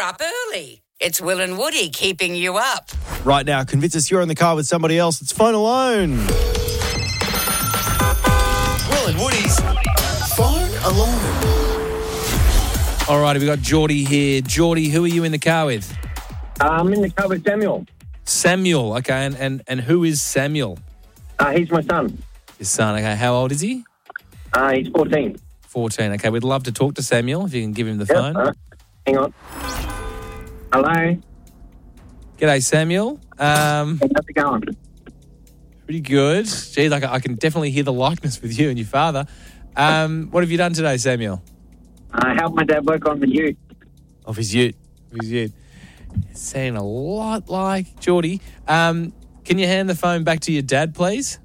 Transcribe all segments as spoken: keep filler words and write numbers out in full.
up early. It's Will and Woody keeping you up. Right now, convince us you're in the car with somebody else. It's Phone Alone. Will and Woody's Phone Alone. All righty, we got Geordie here. Geordie, who are you in the car with? I'm in the car with Samuel. Samuel, okay. And, and, and who is Samuel? Uh, he's my son. His son, okay. How old is he? Uh, he's fourteen. fourteen, okay. We'd love to talk to Samuel if you can give him the Yep, phone. uh, hang on. Hello. G'day, Samuel. Um, How's it going? pretty good. Geez, I, can- I can definitely hear the likeness with you and your father. Um, what have you done today, Samuel? I helped my dad work on the ute. Of his ute. Who's you? Saying a lot like Geordie. Um, can you hand the phone back to your dad, please?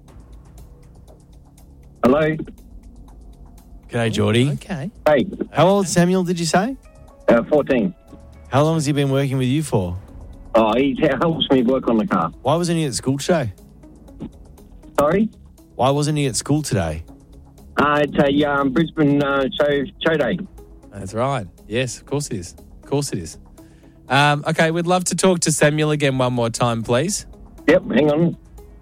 Hello. G'day, Geordie. Okay. Hey. How old, Samuel, did you say? Uh, fourteen. How long has he been working with you for? Oh, he helps me work on the car. Why wasn't he at school today? Sorry? Why wasn't he at school today? Uh, it's a um, Brisbane uh, show, show day. That's right. Yes, of course it is. Of course it is. Um, okay, we'd love to talk to Samuel again one more time, please. Yep, hang on.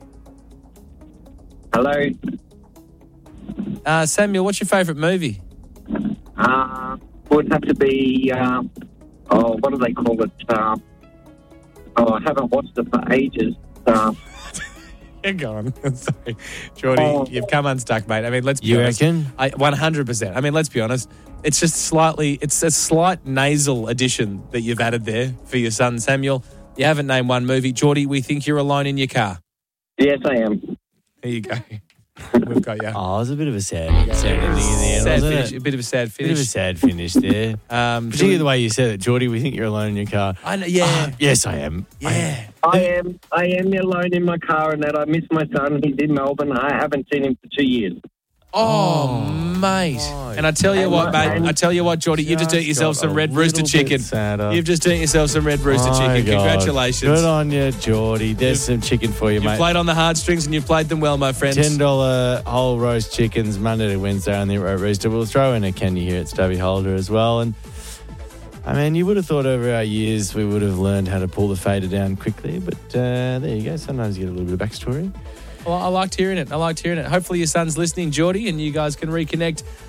Hello. Uh, Samuel, what's your favourite movie? Uh, would have to be, uh, oh, what do they call it? Uh, oh, I haven't watched it for ages. Uh, Hang on. Sorry. Geordie, Oh. you've come unstuck, mate. I mean, let's be You honest. reckon? I, one hundred percent. I mean, let's be honest. It's just slightly, it's a slight nasal addition that you've added there for your son, Samuel. You haven't named one movie. Geordie, we think you're alone in your car. yes, I am. There you go. We've got you. Oh, it was a bit of a sad, sad ending in the end, Sad wasn't finish. it? A bit of a sad Bit of a finish. sad finish there. Um, Particularly the way you said it, Geordie, we think you're alone in your car. I know, yeah. Ah, yes, I am. yeah. I am. I am alone in my car, and that I miss my son. He's in Melbourne. I haven't seen him for two years. Oh, mate. And I tell you And what, my- mate. I tell you what, Geordie, you've just eaten yourself got some a red rooster little bit chicken. sadder. You've just eaten yourself some red rooster My chicken. God. Congratulations. Good on you, Geordie. There's some chicken for you, You've mate. played on the heartstrings and you've played them well, my friends. ten dollars whole roast chickens Monday to Wednesday on the Rooster. We'll throw in a Kenny here at Stubby Holder as well. And I mean, you would have thought over our years we would have learned how to pull the fader down quickly, but uh, there you go. Sometimes you get a little bit of backstory. Well, I liked hearing it. I liked hearing it. Hopefully your son's listening, Geordie, and you guys can reconnect